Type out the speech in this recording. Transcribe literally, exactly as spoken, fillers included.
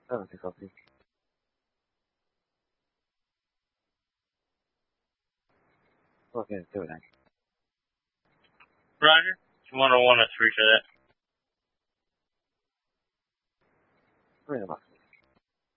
Okay, copy. Okay, do it then. Roger. one oh one is three for that. Three of us.